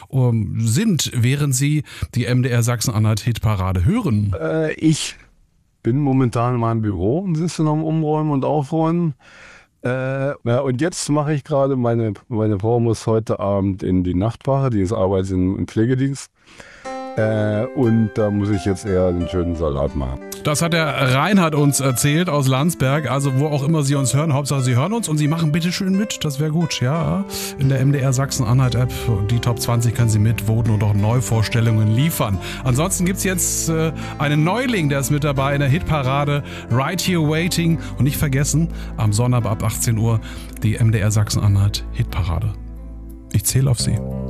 sind, während Sie die MDR Sachsen-Anhalt Hitparade hören? Ich bin momentan in meinem Büro und sitze noch am Umräumen und Aufräumen. Und jetzt mache ich gerade, meine Frau muss heute Abend in die Nachtwache, die ist arbeitet im Pflegedienst. Und da muss ich jetzt eher einen schönen Salat machen. Das hat der Reinhard uns erzählt aus Landsberg. Also wo auch immer Sie uns hören, Hauptsache Sie hören uns und Sie machen bitte schön mit. Das wäre gut, ja. In der MDR Sachsen-Anhalt App, die Top 20 können Sie mitvoten und auch Neuvorstellungen liefern. Ansonsten gibt es jetzt einen Neuling, der ist mit dabei in der Hitparade. Right Here Waiting. Und nicht vergessen, am Sonntag ab 18 Uhr die MDR Sachsen-Anhalt Hitparade. Ich zähle auf Sie.